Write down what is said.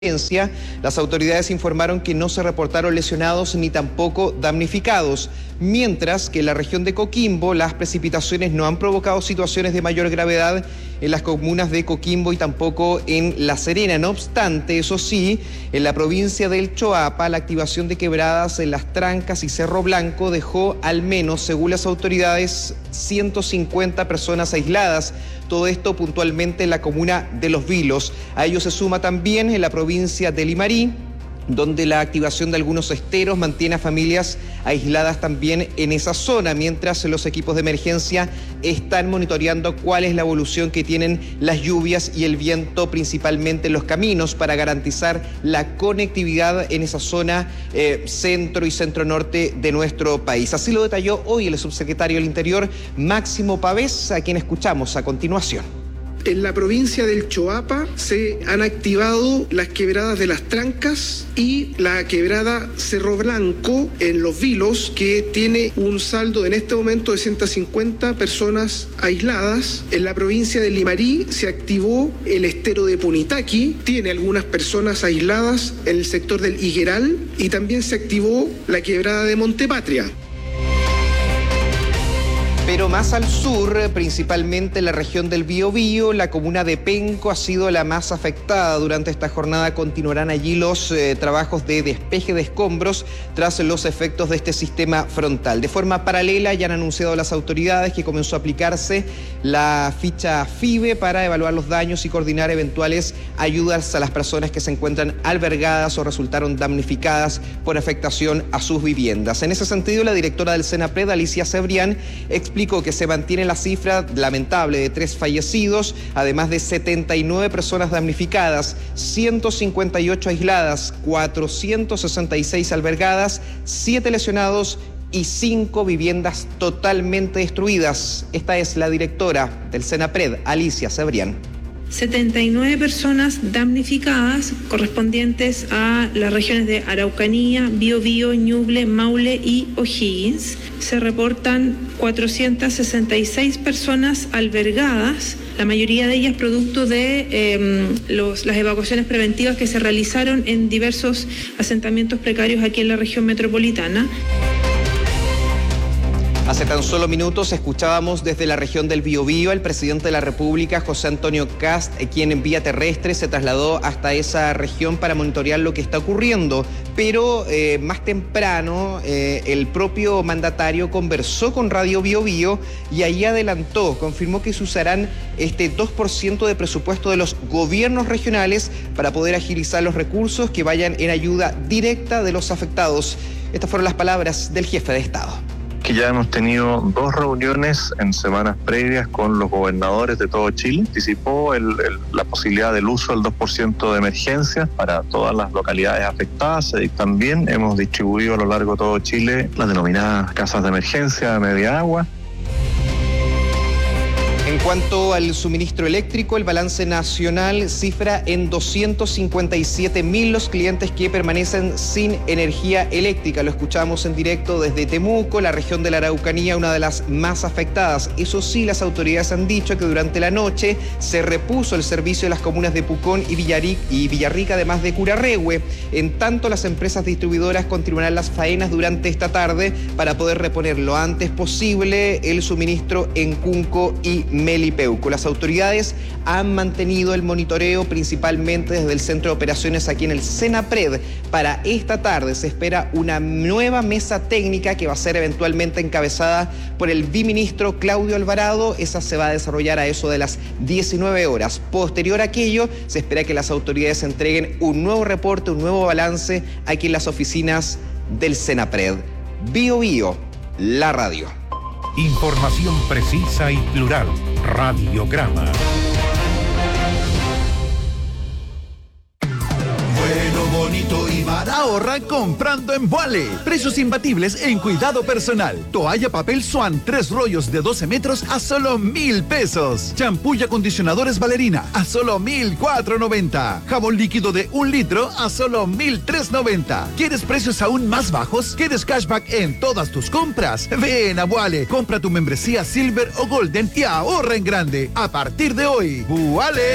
Las autoridades informaron que no se reportaron lesionados ni tampoco damnificados, mientras que en la región de Coquimbo las precipitaciones no han provocado situaciones de mayor gravedad en las comunas de Coquimbo y tampoco en La Serena. No obstante, eso sí, en la provincia del Choapa, la activación de quebradas en Las Trancas y Cerro Blanco dejó al menos, según las autoridades, 150 personas aisladas. Todo esto puntualmente en la comuna de Los Vilos. A ello se suma también en la provincia de Limarí, donde la activación de algunos esteros mantiene a familias aisladas también en esa zona, mientras los equipos de emergencia están monitoreando cuál es la evolución que tienen las lluvias y el viento, principalmente en los caminos, para garantizar la conectividad en esa zona centro y centro-norte de nuestro país. Así lo detalló hoy el subsecretario del Interior, Máximo Pavés, a quien escuchamos a continuación. En la provincia del Choapa se han activado las quebradas de Las Trancas y la quebrada Cerro Blanco en Los Vilos, que tiene un saldo en este momento de 150 personas aisladas. En la provincia de Limarí se activó el estero de Punitaqui, tiene algunas personas aisladas en el sector del Higueral, y también se activó la quebrada de Montepatria. Pero más al sur, principalmente en la región del Biobío, la comuna de Penco ha sido la más afectada. Durante esta jornada continuarán allí los trabajos de despeje de escombros tras los efectos de este sistema frontal. De forma paralela, ya han anunciado las autoridades que comenzó a aplicarse la ficha FIBE para evaluar los daños y coordinar eventuales ayudas a las personas que se encuentran albergadas o resultaron damnificadas por afectación a sus viviendas. En ese sentido, la directora del Senapred, Alicia Cebrián, explicó que se mantiene la cifra lamentable de 3 fallecidos, además de 79 personas damnificadas, 158 aisladas, 466 albergadas, 7 lesionados y 5 viviendas totalmente destruidas. Esta es la directora del Senapred, Alicia Cebrián. 79 personas damnificadas correspondientes a las regiones de Araucanía, Biobío, Ñuble, Maule y O'Higgins. Se reportan 466 personas albergadas, la mayoría de ellas producto de las evacuaciones preventivas que se realizaron en diversos asentamientos precarios aquí en la región metropolitana. Hace tan solo minutos escuchábamos desde la región del Biobío al presidente de la República, José Antonio Kast, quien en vía terrestre se trasladó hasta esa región para monitorear lo que está ocurriendo. Pero más temprano el propio mandatario conversó con Radio Biobío y ahí confirmó que se usarán este 2% de presupuesto de los gobiernos regionales para poder agilizar los recursos que vayan en ayuda directa de los afectados. Estas fueron las palabras del jefe de Estado. Que ya hemos tenido 2 reuniones en semanas previas con los gobernadores de todo Chile. Anticipó la posibilidad del uso del 2% de emergencia para todas las localidades afectadas. También hemos distribuido a lo largo de todo Chile las denominadas casas de emergencia de media agua. En cuanto al suministro eléctrico, el balance nacional cifra en 257.000 los clientes que permanecen sin energía eléctrica. Lo escuchamos en directo desde Temuco, la región de la Araucanía, una de las más afectadas. Eso sí, las autoridades han dicho que durante la noche se repuso el servicio de las comunas de Pucón y Villarrica, además de Curarrehue. En tanto, las empresas distribuidoras continuarán las faenas durante esta tarde para poder reponer lo antes posible el suministro en Cunco y Melipeuco. Las autoridades han mantenido el monitoreo principalmente desde el centro de operaciones aquí en el Senapred. Para esta tarde se espera una nueva mesa técnica que va a ser eventualmente encabezada por el viceministro Claudio Alvarado. Esa se va a desarrollar a eso de las 19 horas. Posterior a aquello, se espera que las autoridades entreguen un nuevo reporte, un nuevo balance aquí en las oficinas del Senapred. Biobío, la radio. Información precisa y plural. Radiograma. Bueno, bonito y barato. Ahorra comprando en Vuale. Precios imbatibles en cuidado personal. Toalla papel Swan, 3 rollos de 12 metros a solo 1,000 pesos. Champú y acondicionadores Valerina a solo 1,490. Jabón líquido de 1 litro a solo 1,390. ¿Quieres precios aún más bajos? ¿Quieres cashback en todas tus compras? Ven a Vuale. Compra tu membresía Silver o Golden y ahorra en grande. A partir de hoy, Vuale.